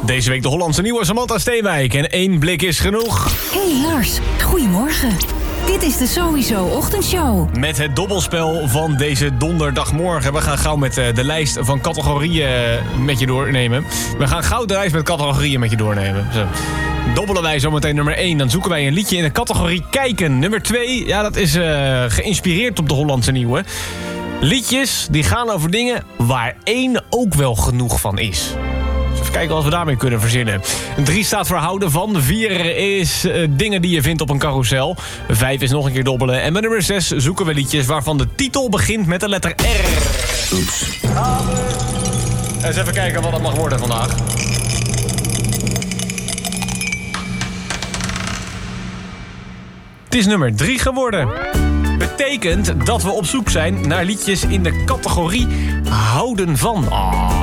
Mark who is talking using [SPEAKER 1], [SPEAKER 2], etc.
[SPEAKER 1] Deze week de Hollandse nieuwe Samantha Steenwijk. En 1 blik is genoeg.
[SPEAKER 2] Hey Lars, goedemorgen. Dit is de Sowieso Ochtendshow.
[SPEAKER 1] Met het dobbelspel van deze donderdagmorgen. We gaan gauw met de lijst van categorieën met je doornemen. We gaan gauw de lijst met categorieën met je doornemen. Zo. Dobbelen wij zometeen nummer 1. Dan zoeken wij een liedje in de categorie kijken. Nummer 2, ja, dat is geïnspireerd op de Hollandse nieuwe. Liedjes die gaan over dingen waar 1 ook wel genoeg van is. Even kijken wat we daarmee kunnen verzinnen. 3 staat voor houden van. 4 is dingen die je vindt op een carousel. 5 is nog een keer dobbelen. En bij nummer 6 zoeken we liedjes waarvan de titel begint met de letter R. Oeps. Eens even kijken wat het mag worden vandaag. Het is nummer 3 geworden. Betekent dat we op zoek zijn naar liedjes in de categorie houden van.